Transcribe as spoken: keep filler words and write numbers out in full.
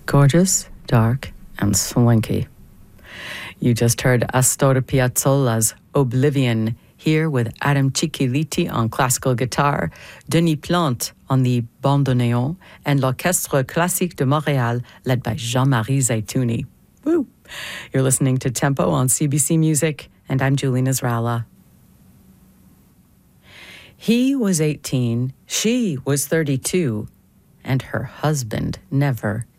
Gorgeous, dark, and swanky. You just heard Astor Piazzolla's Oblivion, here with Adam Cicchiliti on classical guitar, Denis Plante on the bandoneon, and l'Orchestre Classique de Montréal, led by Jean-Marie Zaitouni. Woo! You're listening to Tempo on C B C Music, and I'm Julie Nasrallah. He was eighteen, she was thirty-two, and her husband never